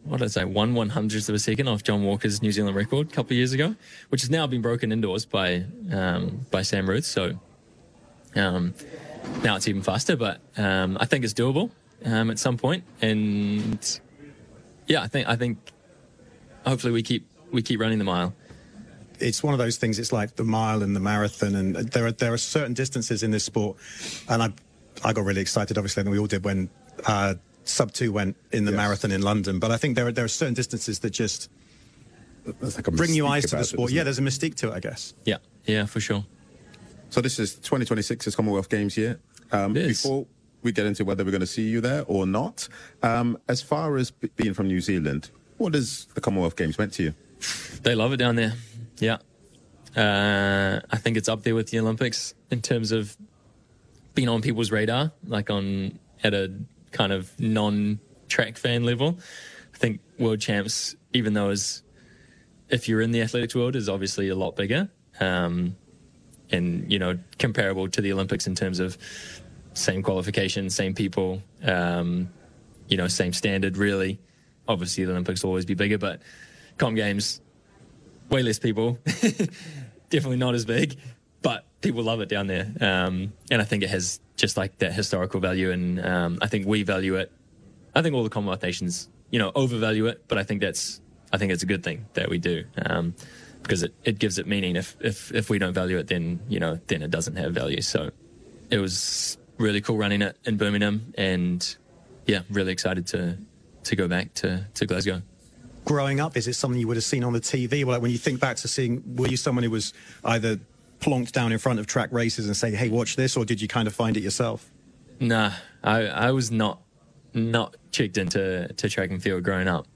what did I say, 1/100th of a second off John Walker's New Zealand record a couple of years ago, which has now been broken indoors by Sam Ruth. So now it's even faster, but I think it's doable at some point. And yeah, I think hopefully we keep running the mile. It's one of those things. It's like the mile and the marathon, and there are certain distances in this sport. And I got really excited, obviously, and we all did when sub 2 went in the marathon in London. But I think there are certain distances that just bring new eyes to the sport. Yeah, there's a mystique to it, I guess. Yeah, for sure. So this is 2026 is Commonwealth Games year. Before we get into whether we're going to see you there or not, as far as being from New Zealand, what has the Commonwealth Games meant to you? They love it down there. Yeah. I think it's up there with the Olympics in terms of being on people's radar, like at a kind of non-track fan level. I think World Champs, even though if you're in the athletics world, is obviously a lot bigger. And, comparable to the Olympics in terms of same qualification, same people, same standard, really. Obviously, the Olympics will always be bigger, but Com Games, way less people. Definitely not as big, but people love it down there. And I think it has just like that historical value, and I think we value it. I think all the Commonwealth nations, overvalue it, but I think it's a good thing that we do. Because it gives it meaning. If we don't value it, then then it doesn't have value. So it was really cool running it in Birmingham, and yeah, really excited to go back to Glasgow. Growing up, is it something you would have seen on the TV? Well, like when you think back to seeing, were you someone who was either plonked down in front of track races and say, "Hey, watch this," or did you kind of find it yourself? Nah, I was not checked into track and field growing up.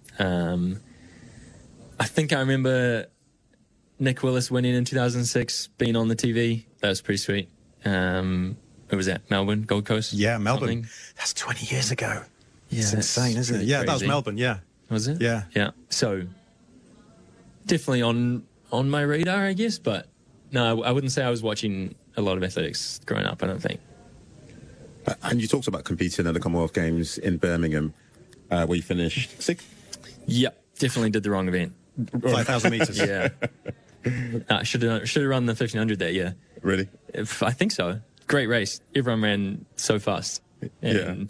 I think I remember Nick Willis winning in 2006, being on the TV. That was pretty sweet. It was at Melbourne, Gold Coast. Yeah, Melbourne. Something. That's 20 years ago. Yeah, it's insane, isn't it? Yeah, crazy. that was Melbourne, yeah. Was it? Yeah. Yeah. So definitely on my radar, I guess, but no, I wouldn't say I was watching a lot of athletics growing up, I don't think. And you talked about competing at the Commonwealth Games in Birmingham, where you finished 6th? Yep, definitely did the wrong event. 5,000 metres. Yeah. I should have run the 1,500 that year. Really? I think so. Great race. Everyone ran so fast. And,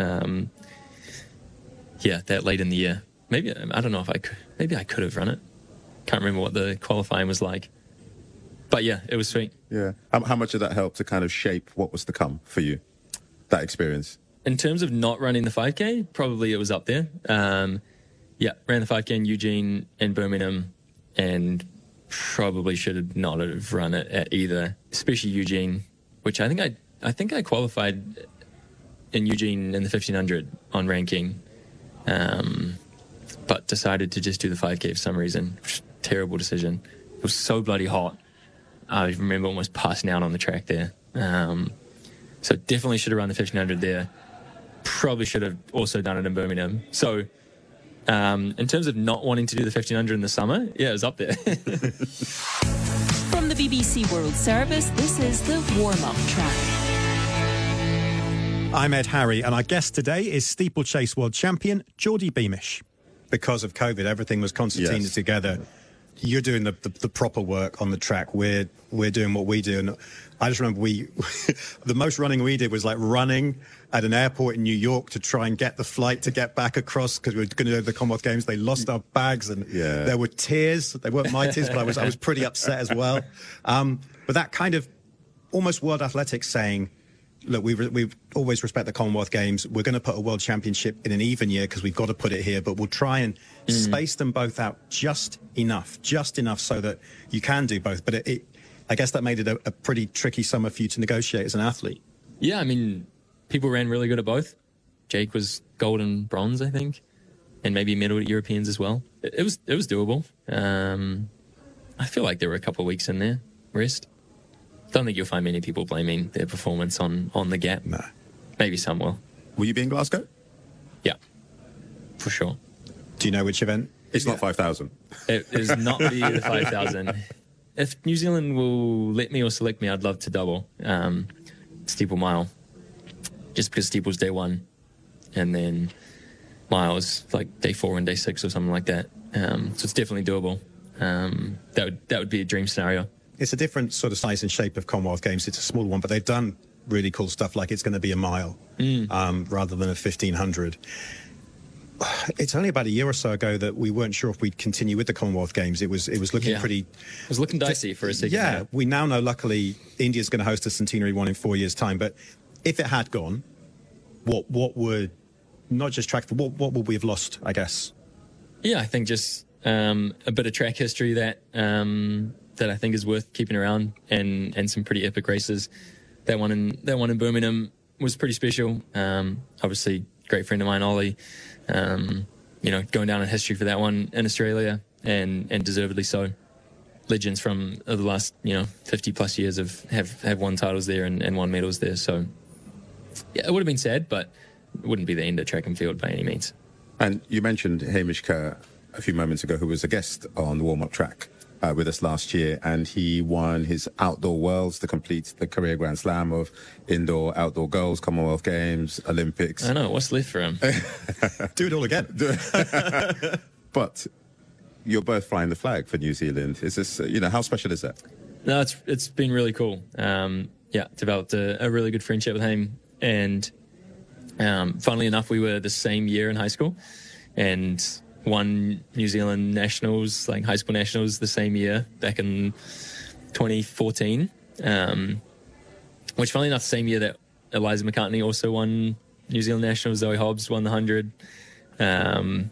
that late in the year. Maybe, I don't know if I could. Maybe I could have run it. Can't remember what the qualifying was like. But yeah, it was sweet. Yeah. How much did that help to kind of shape what was to come for you, that experience? In terms of not running the 5K, probably it was up there. Ran the 5K in Eugene and Birmingham, and probably should not have run it at either, especially Eugene, which I think I qualified in Eugene in the 1,500 on ranking, but decided to just do the 5K for some reason. Terrible decision. It was so bloody hot. I remember almost passing out on the track there. So definitely should have run the 1,500 there. Probably should have also done it in Birmingham. So in terms of not wanting to do the 1,500 in the summer, yeah, it was up there. From the BBC World Service, this is the warm-up track. I'm Ed Harry, and our guest today is steeplechase world champion Geordie Beamish. Because of COVID, everything was concertinaed together. You're doing the proper work on the track. We're doing what we do. And I just remember the most running we did was like running at an airport in New York to try and get the flight to get back across because we were going to do the Commonwealth Games. They lost our bags and there were tears. They weren't my tears, but I was pretty upset as well. But that kind of almost World Athletics saying, look, we always respect the Commonwealth Games. We're going to put a World Championship in an even year because we've got to put it here, but we'll try and space them both out just enough so that you can do both. But I guess that made it a pretty tricky summer for you to negotiate as an athlete. Yeah, I mean, people ran really good at both. Jake was gold and bronze, I think, and maybe medal at Europeans as well. It was doable. I feel like there were a couple of weeks in there, rest. Don't think you'll find many people blaming their performance on the gap. No. Maybe some will. Will you be in Glasgow? Yeah, for sure. Do you know which event? It's not 5,000. It is not the 5,000. If New Zealand will let me or select me, I'd love to double Steeple Mile, just because Steeple's day one, and then miles, like day 4 and day 6 or something like that. So it's definitely doable. That would be a dream scenario. It's a different sort of size and shape of Commonwealth Games. It's a small one, but they've done really cool stuff, like it's going to be a mile rather than a 1,500. It's only about a year or so ago that we weren't sure if we'd continue with the Commonwealth Games. It was looking pretty... It was looking dicey for a second. Yeah, we now know, luckily, India's going to host a centenary one in 4 years' time. But if it had gone, what would... Not just track, what would we have lost, I guess? Yeah, I think just a bit of track history that I think is worth keeping around, and some pretty epic races. That one in Birmingham was pretty special. Obviously, great friend of mine, Ollie, going down in history for that one in Australia, and deservedly so. Legends from the last 50 plus years have won titles there and won medals there. So yeah, it would have been sad, but it wouldn't be the end of track and field by any means. And you mentioned Hamish Kerr a few moments ago, who was a guest on the warm-up track with us last year, and he won his outdoor worlds to complete the career Grand Slam of indoor, outdoor goals, Commonwealth Games, Olympics. I know, what's left for him? Do it all again. But you're both flying the flag for New Zealand. Is this, how special is that? No, it's been really cool. Developed a really good friendship with him, and funnily enough, we were the same year in high school, and won New Zealand nationals, like high school nationals, the same year back in 2014. Which, funnily enough, the same year that Eliza McCartney also won New Zealand nationals. Zoe Hobbs won the 100. There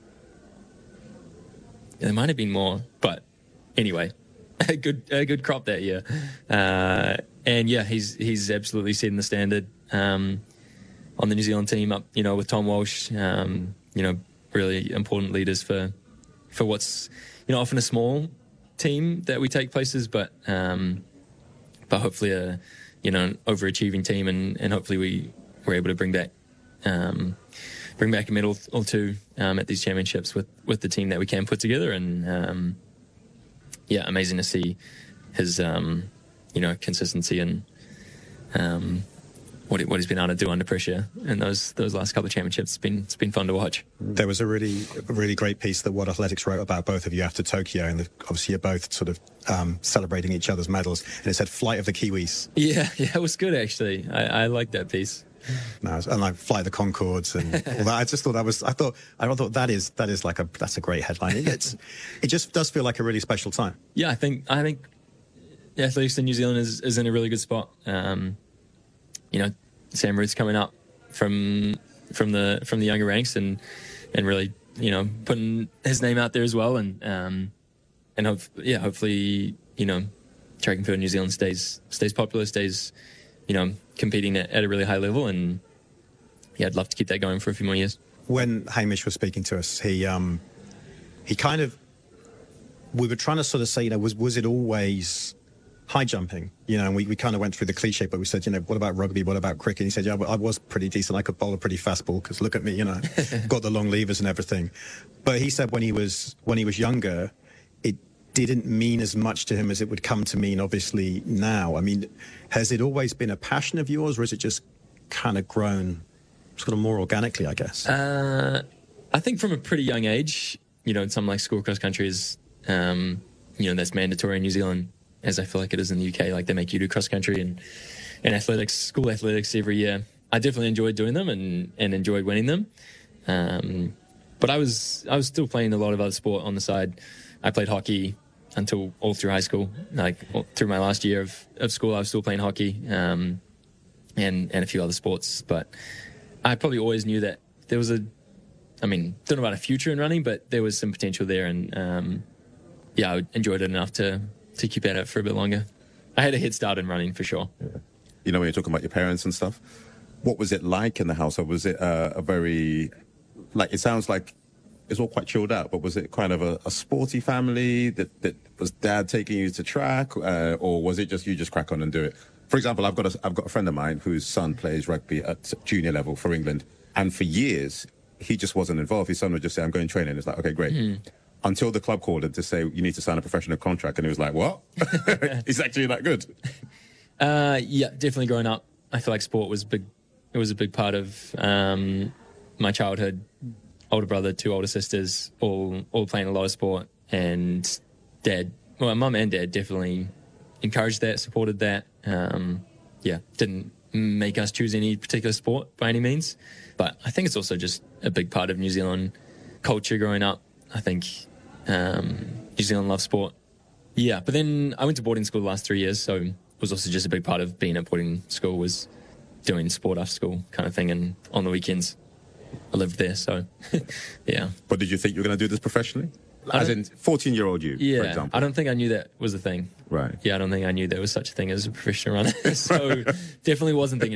might have been more, but anyway, a good crop that year. And yeah, he's absolutely setting the standard on the New Zealand team up, with Tom Walsh. Really important leaders for what's often a small team that we take places, but hopefully an overachieving team, and hopefully we're able to bring back a medal or two at these championships with the team that we can put together. And amazing to see his consistency and what he's been able to do under pressure in those last couple of championships. It's been fun to watch. There was a really great piece that World Athletics wrote about both of you after Tokyo, and obviously you're both sort of celebrating each other's medals, and it said "Flight of the Kiwis." Yeah, it was good actually. I liked that piece. No, and like Flight of the Concords and all that. I just thought I thought that's a great headline. It just does feel like a really special time. Yeah, I think athletics in New Zealand is in a really good spot. Sam Root's coming up from the younger ranks and really putting his name out there as well, and hopefully track and field in New Zealand stays popular, stays competing at a really high level, and I'd love to keep that going for a few more years. When Hamish was speaking to us, we were trying to sort of say, was it always high jumping, and we kind of went through the cliche, but we said, what about rugby? What about cricket? And he said, yeah, I was pretty decent. I could bowl a pretty fast ball because look at me, got the long levers and everything. But he said when he was younger, it didn't mean as much to him as it would come to mean, obviously, now. I mean, has it always been a passion of yours, or has it just kind of grown sort of more organically, I guess? I think from a pretty young age, something like school cross country is, that's mandatory in New Zealand, as I feel like it is in the UK. Like, they make you do cross country and athletics, school athletics every year. I definitely enjoyed doing them and enjoyed winning them. But I was still playing a lot of other sport on the side. I played hockey until all through high school. Like, through my last year of school, I was still playing hockey and a few other sports. But I probably always knew that there was don't know about a future in running, but there was some potential there. And I enjoyed it enough to keep at it for a bit longer. I had a head start in running for sure. When you're talking about your parents and stuff, what was it like in the household? Was it a very, it sounds like it's all quite chilled out, but was it kind of a sporty family that was dad taking you to track, or was it just you just crack on and do it? For example, I've got a friend of mine whose son plays rugby at junior level for England, and for years he just wasn't involved. His son would just say, "I'm going training." It's like, okay, great. Until the club called him to say, you need to sign a professional contract. And he was like, what? He's actually that good. Yeah, definitely growing up. I feel like sport was big. It was a big part of my childhood. older brother, 2 older sisters, all playing a lot of sport, and mum and dad definitely encouraged that, supported that. Didn't make us choose any particular sport by any means, but I think it's also just a big part of New Zealand culture growing up. I think New Zealand loves sport. Yeah, but then I went to boarding school the last 3 years, so it was also just a big part of being at boarding school was doing sport after school kind of thing, and on the weekends I lived there, so yeah. But did you think you were going to do this professionally? As in 14-year-old you, for example? I don't think I knew that was a thing. Right. Yeah, I don't think I knew there was such a thing as a professional runner. So definitely wasn't thinking